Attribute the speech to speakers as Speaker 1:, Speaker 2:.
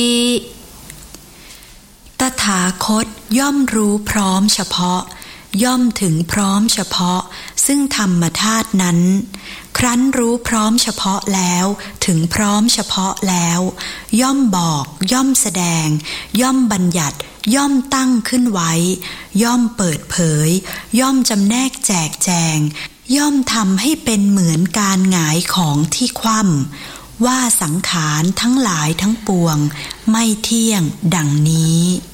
Speaker 1: ตถาคตย่อมรู้พร้อมเฉพาะย่อมถึงพร้อมเฉพาะซึ่งธรรมธาตุนั้นครั้นรู้พร้อมเฉพาะแล้วถึงพร้อมเฉพาะแล้วย่อมบอกย่อมแสดงย่อมบัญญัติย่อมตั้งขึ้นไว้ย่อมเปิดเผยย่อมจำแนกแจกแจงย่อมทำให้เป็นเหมือนการหงายของที่คว่ำว่าสังขารทั้งหลายทั้งปวงไม่เที่ยงดังนี้